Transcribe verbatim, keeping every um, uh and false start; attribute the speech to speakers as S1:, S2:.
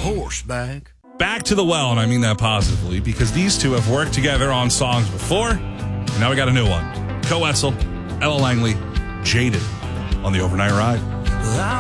S1: horseback.
S2: Back to the well, and I mean that positively, because these two have worked together on songs before, and now we got a new one. Co Etzel, Ella Langley, Jaded on the Overnight Ride.